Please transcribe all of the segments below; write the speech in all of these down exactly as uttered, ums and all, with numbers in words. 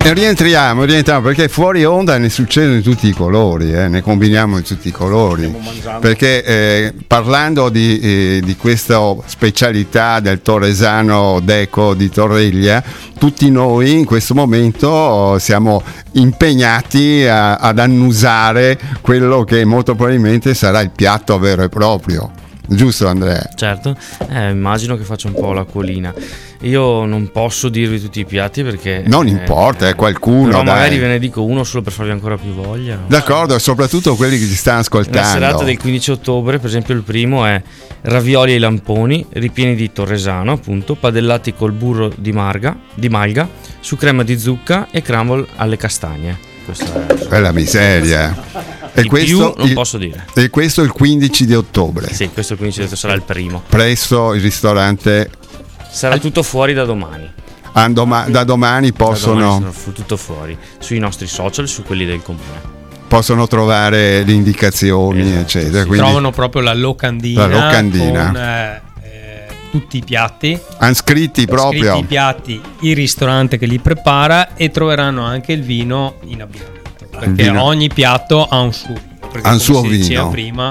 E rientriamo, rientriamo perché fuori onda ne succedono di tutti i colori, eh, ne combiniamo di tutti i colori. Perché eh, parlando di, eh, di questa specialità del torresano Deco di Torreglia, tutti noi in questo momento siamo impegnati a, ad annusare quello che molto probabilmente sarà il piatto vero e proprio. Giusto, Andrea? Certo, eh, immagino che faccia un po' l'acquolina. Io non posso dirvi tutti i piatti perché non importa, è eh, qualcuno. Però dai. Magari ve ne dico uno solo per farvi ancora più voglia. D'accordo, soprattutto quelli che ci stanno ascoltando. La serata del quindici ottobre, per esempio, il primo è ravioli ai lamponi ripieni di torresano, appunto, padellati col burro di marga, di malga, su crema di zucca e crumble alle castagne. Questa è, è la miseria. E di questo più non il, posso dire. E questo il quindici di ottobre. Sì, questo il quindici di ottobre sarà il primo. Presso il ristorante. Sarà tutto fuori da domani. Ah, doma- da domani possono. Da domani sarà tutto fuori. Sui nostri social, su quelli del comune. Possono trovare le indicazioni, esatto, eccetera. Si quindi trovano proprio la locandina. La locandina. Con eh, eh, tutti i piatti. Han scritti proprio. Scritti i piatti, il ristorante che li prepara e troveranno anche il vino in abbinamento. Perché vino. Ogni piatto ha un suo vino. Perché ha un suo come si diceva vino. prima,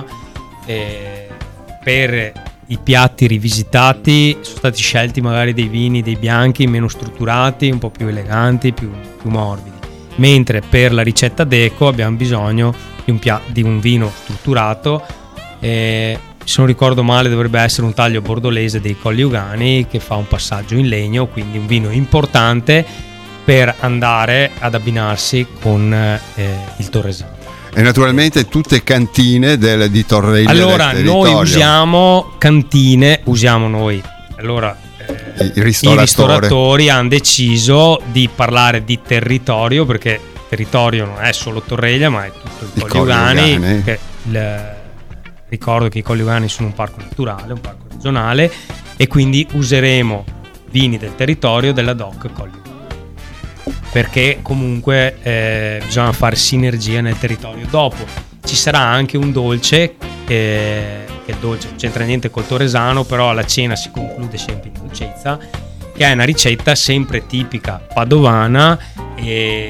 eh, per i piatti rivisitati sono stati scelti magari dei vini, dei bianchi meno strutturati, un po' più eleganti, più, più morbidi. Mentre per la ricetta Deco abbiamo bisogno di un, pia- di un vino strutturato. Eh, se non ricordo male dovrebbe essere un taglio bordolese dei Colli Ugani che fa un passaggio in legno, quindi un vino importante per andare ad abbinarsi con eh, il torresano. E naturalmente tutte cantine del, di Torreglia. Allora noi usiamo cantine, usiamo noi. Allora eh, I, i ristoratori hanno deciso di parlare di territorio, perché territorio non è solo Torreglia ma è tutto il Colli Ugani. Ricordo che i Colli Ugani sono un parco naturale, un parco regionale, e quindi useremo vini del territorio della D O C Colli Ugani, perché comunque eh, bisogna fare sinergia nel territorio. Dopo ci sarà anche un dolce eh, che il dolce non c'entra niente col torresano, però la cena si conclude sempre in dolcezza, che è una ricetta sempre tipica padovana, e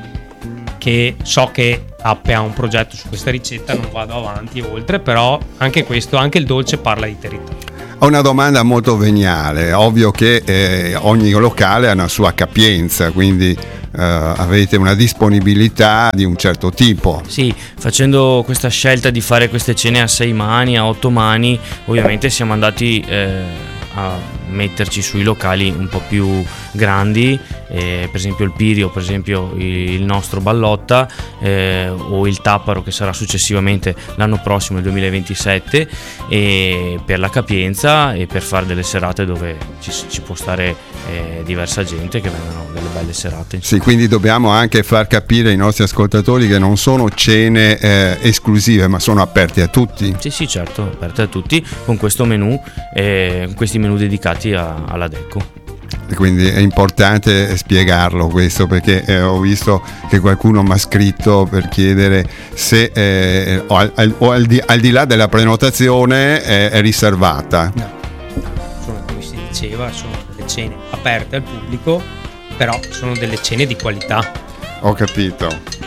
che so che Appe ha un progetto su questa ricetta, non vado avanti oltre, però anche questo, anche il dolce parla di territorio. Ho una domanda molto veniale. Ovvio che eh, ogni locale ha una sua capienza, quindi eh, avete una disponibilità di un certo tipo. Sì, facendo questa scelta di fare queste cene a sei mani, a otto mani, ovviamente siamo andati eh, a metterci sui locali un po' più grandi, eh, per esempio il Pirio, per esempio il nostro Ballotta, eh, o il Tapparo che sarà successivamente l'anno prossimo, il duemilaventisette, e per la capienza e per fare delle serate dove ci, ci può stare eh, diversa gente, che vengano delle belle serate. Sì, quindi dobbiamo anche far capire ai nostri ascoltatori che non sono cene eh, esclusive, ma sono aperte a tutti. Sì, sì, certo, aperte a tutti, con questo menù, eh, questi menù dedicati a, alla Deco. E quindi è importante spiegarlo questo, perché eh, ho visto che qualcuno mi ha scritto per chiedere se eh, o, al, o al, di, al di là della prenotazione eh, è riservata. No, sono, come si diceva, sono delle cene aperte al pubblico, però sono delle cene di qualità. Ho capito.